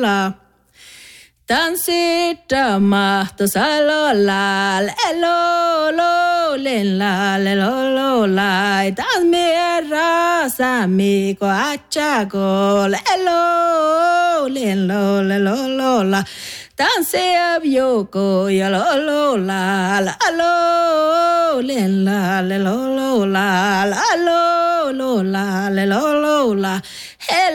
la. Tansita mahto salola, elo lo lenla, lelo lo la. Tasmira samiko achako, elo lenlo lelo lo la. Tanse abioko yalo la, alo lenla lelo lo la, alo lo la lelo lo la.